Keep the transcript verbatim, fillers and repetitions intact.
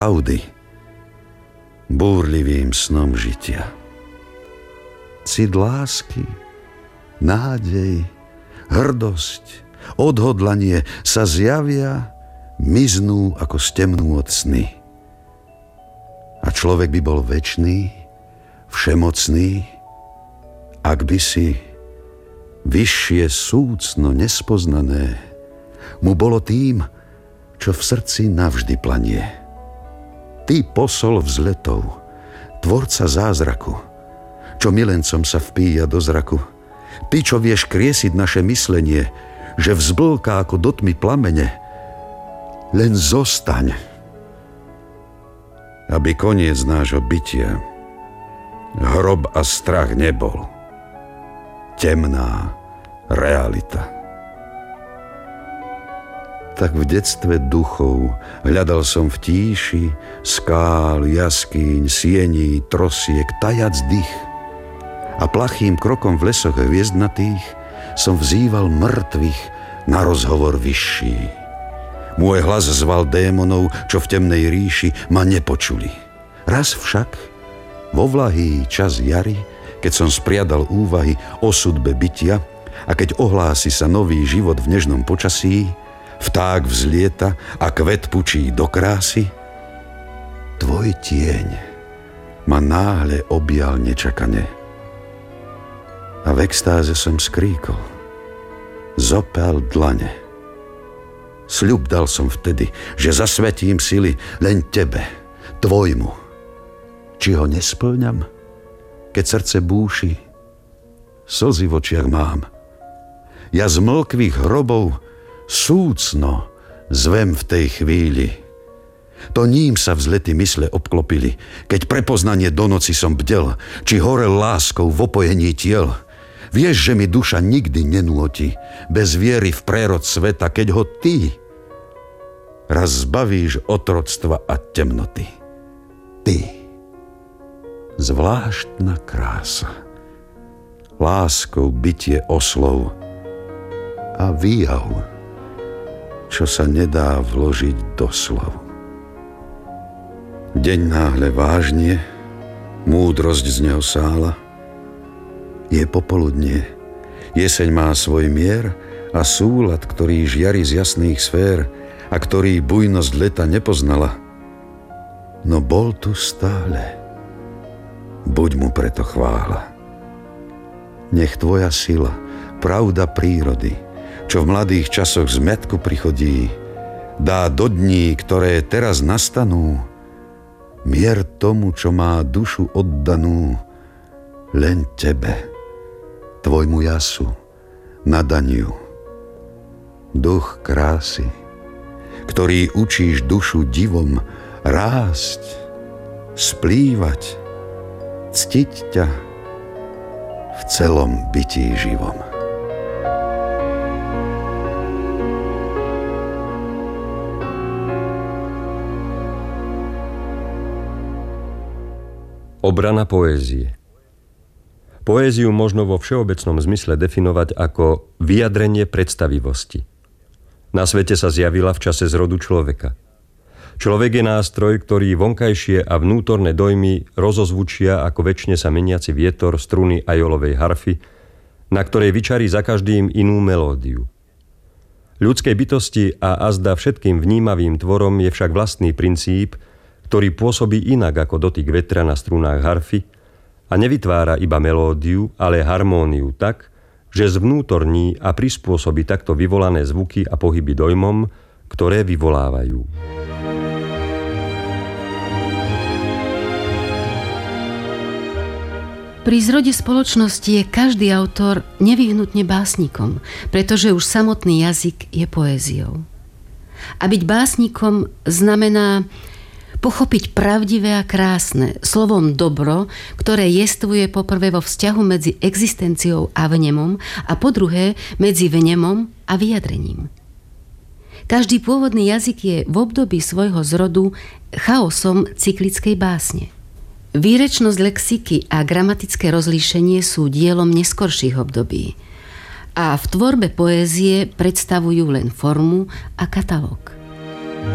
pravdy, búrlivým snom žitia. Cit lásky, nádej, hrdosť, odhodlanie sa zjavia, miznú ako stemnú od sny. A človek by bol večný, všemocný, ak by si vyššie súcno nespoznané mu bolo tým, čo v srdci navždy planie. Ty posol vzletov, tvorca zázraku, čo milencom sa vpíja do zraku. Ty, čo vieš kriesiť naše myslenie, že vzblká ako do tmy plamene. Len zostaň, aby koniec nášho bytia hrob a strach nebol. Temná realita. Tak v detstve duchov hľadal som v tíši skál, jaskýň, siení, trosiek, tajac dých. A plachým krokom v lesoch hviezdnatých som vzýval mŕtvych na rozhovor vyšší. Môj hlas zval démonov, čo v temnej ríši ma nepočuli. Raz však, vo vlahý čas jary, keď som spriadal úvahy o sudbe bytia a keď ohlási sa nový život v nežnom počasí, vták vzlieta a kvet pučí do krásy, tvoj tieň ma náhle objal nečakane. A v extáze som skríkol, zopal dlane. Sľub dal som vtedy, že zasvetím sily len tebe, tvojmu. Či ho nesplňam, keď srdce búši, slzy v očiach mám. Ja z mlkvých hrobov súcno zvem v tej chvíli. To ním sa vzlety mysle obklopili, keď prepoznanie do noci som bdel, či horel láskou v opojení tiel. Vieš, že mi duša nikdy nenúti, bez viery v prérod sveta, keď ho ty raz zbavíš otroctva a temnoty. Ty, zvláštna krása, láskou bytie oslov a výjav, čo sa nedá vložiť do slov. Deň náhle vážne, múdrosť z neho sála. Je popoludnie, jeseň má svoj mier a súlad, ktorý žiari z jasných sfér a ktorý bujnosť leta nepoznala. No bol tu stále, buď mu preto chvála. Nech tvoja sila, pravda prírody, čo v mladých časoch z mätku prichodí, dá do dní, ktoré teraz nastanú, mier tomu, čo má dušu oddanú, len tebe, tvojmu jasu, nadaniu. Duch krásy, ktorý učíš dušu divom rásť, splývať, ctiť ťa v celom bytí živom. Obrana poézie. Poéziu možno vo všeobecnom zmysle definovať ako vyjadrenie predstavivosti. Na svete sa zjavila v čase zrodu človeka. Človek je nástroj, ktorý vonkajšie a vnútorné dojmy rozozvučia ako večne sa meniaci vietor struny ajolovej harfy, na ktorej vyčarí za každým inú melódiu. Ľudskej bytosti a azda všetkým vnímavým tvorom je však vlastný princíp, ktorý pôsobí inak ako dotyk vetra na strunách harfy a nevytvára iba melódiu, ale harmóniu tak, že zvnútorní a prispôsobí takto vyvolané zvuky a pohyby dojmom, ktoré vyvolávajú. Pri zrode spoločnosti je každý autor nevyhnutne básnikom, pretože už samotný jazyk je poéziou. A byť básnikom znamená pochopiť pravdivé a krásne, slovom dobro, ktoré jestvuje poprvé vo vzťahu medzi existenciou a vnemom a po druhé medzi vnemom a vyjadrením. Každý pôvodný jazyk je v období svojho zrodu chaosom cyklickej básne. Výrečnosť lexiky a gramatické rozlíšenie sú dielom neskorších období a v tvorbe poézie predstavujú len formu a katalóg.